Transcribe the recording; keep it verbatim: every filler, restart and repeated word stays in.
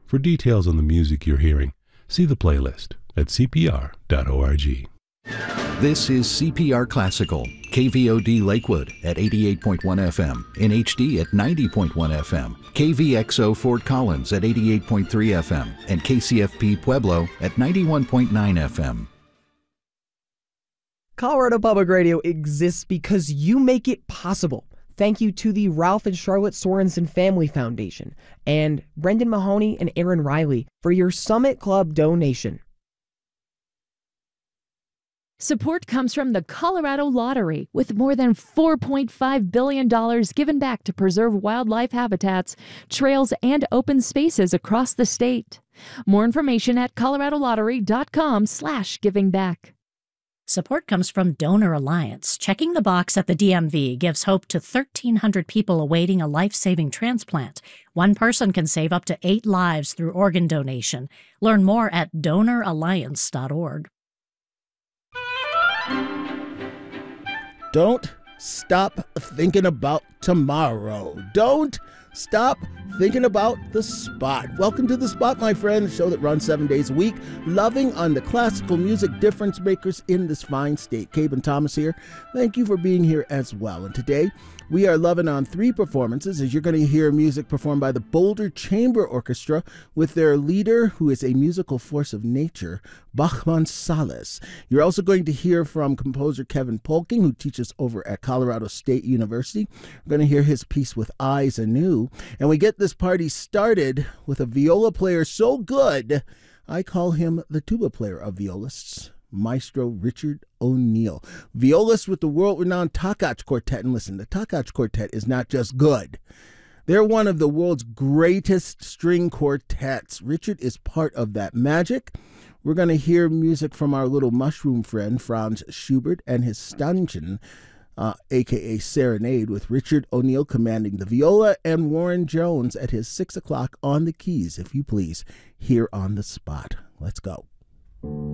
For details on the music you're hearing, see the playlist at c p r dot org. This is C P R Classical, K V O D Lakewood at eighty-eight point one F M, in H D at ninety point one F M, K V X O Fort Collins at eighty-eight point three F M, and K C F P Pueblo at ninety-one point nine F M. Colorado Public Radio exists because you make it possible. Thank you to the Ralph and Charlotte Sorensen Family Foundation and Brendan Mahoney and Aaron Riley for your Summit Club donation. Support comes from the Colorado Lottery, with more than four point five billion dollars given back to preserve wildlife habitats, trails, and open spaces across the state. More information at colorado lottery dot com slash giving back. Support comes from Donor Alliance. Checking the box at the D M V gives hope to thirteen hundred people awaiting a life-saving transplant. One person can save up to eight lives through organ donation. Learn more at donor alliance dot org. Don't stop thinking about tomorrow. Don't stop thinking about The Spot. Welcome to The Spot, my friend, the show that runs seven days a week, loving on the classical music difference makers in this fine state. Caben Thomas here. Thank you for being here as well. And today, we are loving on three performances, as you're going to hear music performed by the Boulder Chamber Orchestra with their leader, who is a musical force of nature, Bachman Salas. You're also going to hear from composer Kevin Polking, who teaches over at Colorado State University. We're going to hear his piece with Eyes Anew. And we get this party started with a viola player so good, I call him the tuba player of violists, Maestro Richard O'Neill. Violist with the world-renowned Takach Quartet. And listen, the Takach Quartet is not just good. They're one of the world's greatest string quartets. Richard is part of that magic. We're going to hear music from our little mushroom friend, Franz Schubert, and his Stanchen, uh, a k a. Serenade, with Richard O'Neill commanding the viola and Warren Jones at his six o'clock on the keys, if you please, here on The Spot. Let's go.